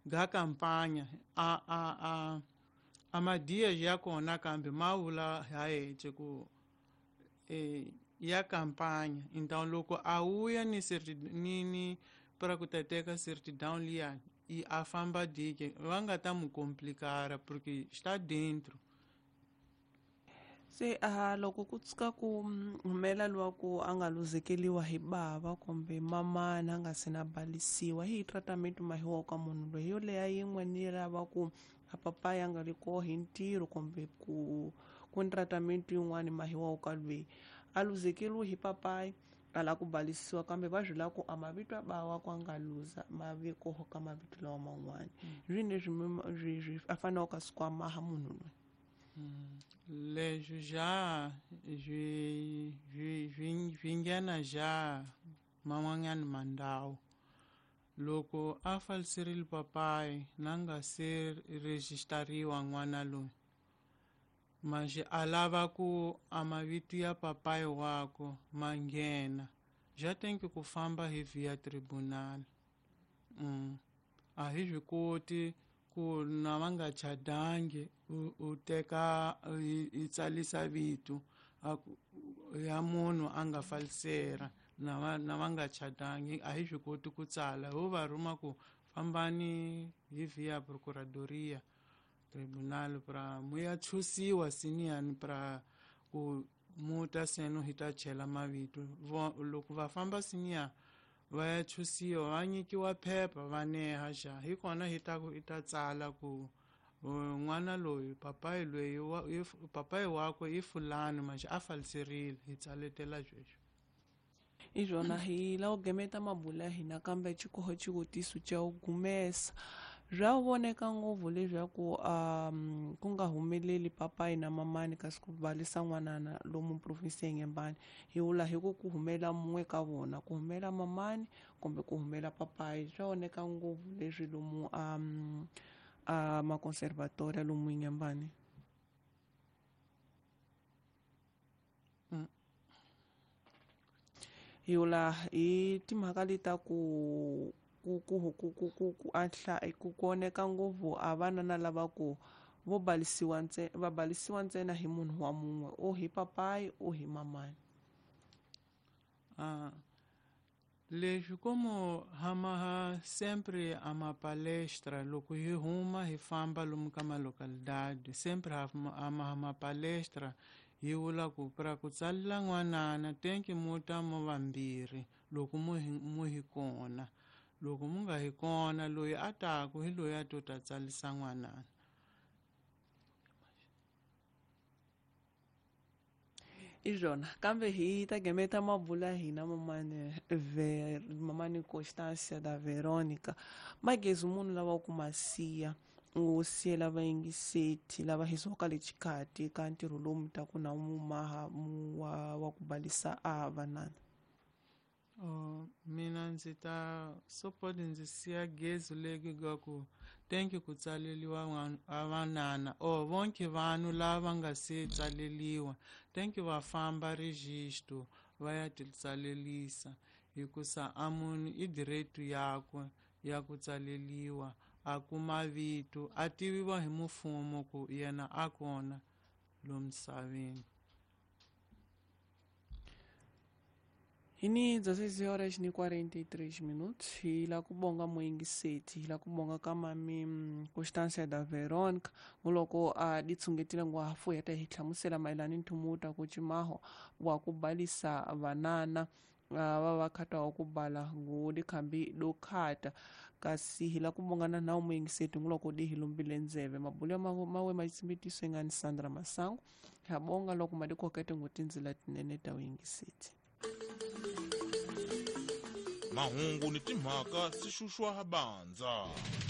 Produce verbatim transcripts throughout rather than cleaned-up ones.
ga kampanya a a a amadia ya kona kambe maula haete ku e ya kampanya então loko a uya ni ni ni para ku teteka certidão liya e a famba dike vanga tá mu complicara porque está dentro. Se uh, loko ku tshuka ku humela luwa ku a nga luzekeliwa hi bava kumbe mamana a nga se na balisiwa hi tratamento mahiwa ka munhu loyi yo leya yin'wana yi lava ku a papa ya nga ri koho hi ntirho kumbe ku ku ni tratamento yin'wana mahiwa ka lweyi a luzekeliwe hi papayi a lava ku balisiwa kambe va byela ku a mavito a bawa ku a nga luza ma ve koho ka mavito lawa man'wana zwini leswi a fanele ka swi kwamaha munhu loyi. Hum, leswi já vingena já man'wanyani mandhawu loko a falisirile papai na nga se rejistariwa n'wana loyi manje a lava ku a mavito ya papai wako ma nghena já tem que ku famba hi via tribunal. mm. A hi swi koti ku na va nga chadangi u teka i tsalisa vito ya munhu a nga falisera na va nga chadangi a hi swi koti ku tsala ho va ruma ku fambani hi via procuradoria tribunal pra mu ya chusiwa siniyani pra ku muta seno hi ta chela mavito loko va famba siniya va ya chusiwa va nyikiwa phepha va neha xa hi kona hi ta ku i ta tsala ku n'wana loyi papai loyi papai wako i fulani manje a falisirile hi tsaletela sweswo. Hi zwona hi la u gemeta mabula hina kambe chikoho chikotiso cha u gumesa zwa voneka ngopfu leswaku um ku nga humeleli papai na mamani kasi ku balisa n'wanana lomu province Nyembani hi vula hi ku ku humela mun'we ka vona ku humela mamani kumbe ku humela papai swa voneka ngopfu leswi lomu um a maconservatoria lomu Nyembani. mm. Hi vula hi timhaka leta ku ku ku ku ku ku ku atla ku koneka ngopfu a vana na lava ku vo balisiwa ntsena va balisiwa ntsena hi munhu wa mun'we o hi papai o hi mamani. ah leswi como hamaha sempre a mapalestra loko hi huma hi famba lomu ka malocalidade sempre hamaha mapalestra hi vula ku para ku tsalela n'wanana tenki muta mo vambirhi loko mu hi kona loko mu nga hi kona loyi a taku hi loyi a to ta tsalisa n'wanana. Izona kambe hi ta gemeta mabula hina mamani Ver mamani Constância da Verônica magezi munhu lava ku masiya u siyela vayingiseti lava hi soka le chikati ka ntirho lomu ta ku na mu maha wa wa ku balisa a vanana. Oh, mina ndzi ta support ndzi siya gezi leki ga ku tenki ku tsaleliwa a vanana o vonke vanhu lava nga se tsaleliwa tenki va famba registro va ya titsalelisa hikusa a munhu i direto yakwe ya ku tsaleliwa a kuma vito a tiviwa hi mfumo ku yena a kona lomu misaveni. Hini dzasezi horas ni quarenta e três minutos hi la ku bonga muyingiseti hi la ku bonga ka mami Constância da Verônica muloko a ditsungetile ngwa hafu yata hi hlamusela mayelana ntumuta ku chimaho wa ku balisa vanana va va khata wa ku bala ngudi khambi do khata kasi hi la ku bonga na nawu muyingiseti nguloko di hi lumbile ndzeve mabulyo mawe mayitsimbitiso ngani Sandra Masangu ha bonga loko madikokete ngutindzila tinene ta uyingiseti. Mahungu ni timhaka si xuxwa habandza.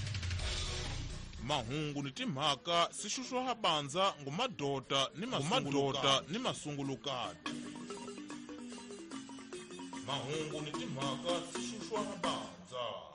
Mahungu ni timhaka si xuxwa habandza ngumadota ni masungulukati. ni masungulukati. Mahungu ni timhaka si xuxwa habandza.